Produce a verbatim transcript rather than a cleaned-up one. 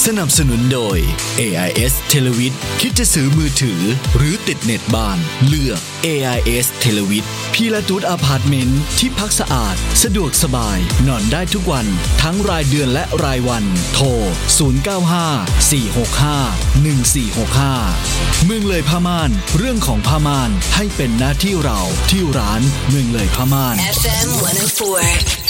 สนับสนุนโดย เอ ไอ เอส Televid คิดจะซื้อมือถือหรือติดเน็ตบ้านเลือก เอ ไอ เอส Televid พีละตูดอพาร์ตเมนต์ที่พักสะอาดสะดวกสบายนอนได้ทุกวันทั้งรายเดือนและรายวันโทรศูนย์ เก้า ห้า สี่ หก ห้า หนึ่ง สี่ หก ห้าเมืองเลยผ้าม่านเรื่องของผ้าม่านให้เป็นหน้าที่เราที่ร้านเมืองเลยผ้าม่านเอฟ เอ็ม หนึ่งศูนย์สี่